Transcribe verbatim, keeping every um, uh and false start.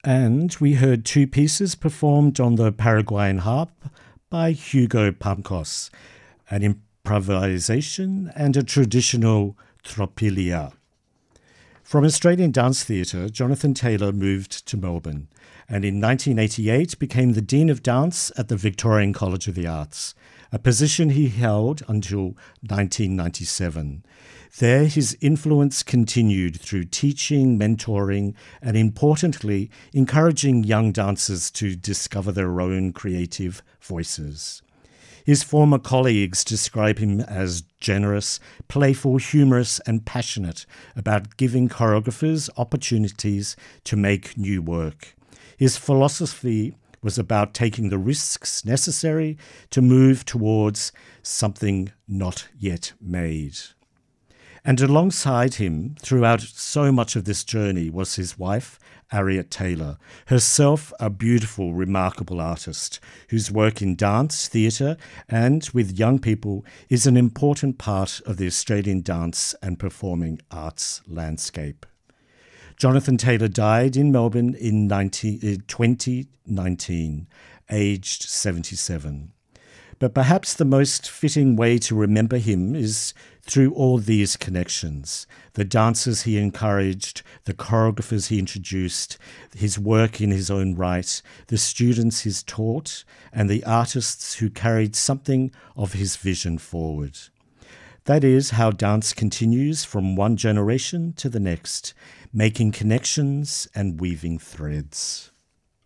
And we heard two pieces performed on the Paraguayan harp by Hugo Pancos, an improvisation and a traditional tropilla. From Australian Dance Theatre, Jonathan Taylor moved to Melbourne and in nineteen eighty-eight became the Dean of Dance at the Victorian College of the Arts, a position he held until nineteen ninety-seven. There, his influence continued through teaching, mentoring, and importantly, encouraging young dancers to discover their own creative voices. His former colleagues describe him as generous, playful, humorous, and passionate about giving choreographers opportunities to make new work. His philosophy was about taking the risks necessary to move towards something not yet made. And alongside him, throughout so much of this journey, was his wife, Harriet Taylor, herself a beautiful, remarkable artist whose work in dance, theatre, and with young people is an important part of the Australian dance and performing arts landscape. Jonathan Taylor died in Melbourne in twenty nineteen, aged seventy-seven. But perhaps the most fitting way to remember him is through all these connections: the dancers he encouraged, the choreographers he introduced, his work in his own right, the students he's taught, and the artists who carried something of his vision forward. That is how dance continues from one generation to the next, making connections and weaving threads.